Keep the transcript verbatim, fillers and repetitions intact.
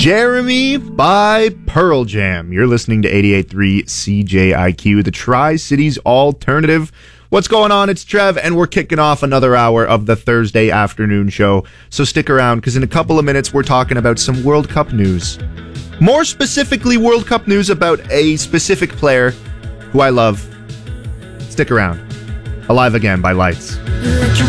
Jeremy by Pearl Jam. You're listening to eighty-eight point three C J I Q, the Tri-Cities Alternative. What's going on? It's Trev, and we're kicking off another hour of the Thursday afternoon show. So stick around, because in a couple of minutes, we're talking about some World Cup news. More specifically, World Cup news about a specific player who I love. Stick around. Alive Again by Lights.